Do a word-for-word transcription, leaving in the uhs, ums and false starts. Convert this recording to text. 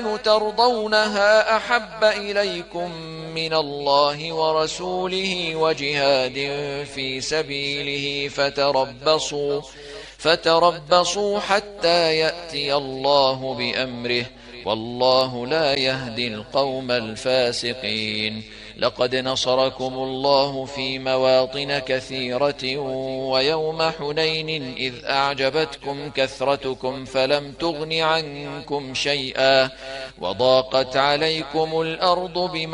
ترضونها أحب إليكم من الله ورسوله وجهاد في سبيله فتربصوا فتربصوا حتى يأتي الله بأمره والله لا يهدي القوم الفاسقين. لقد نصركم الله في مواطن كثيرة ويوم حنين إذ أعجبتكم كثرتكم فلم تغن عنكم شيئا وضاقت عليكم الأرض بما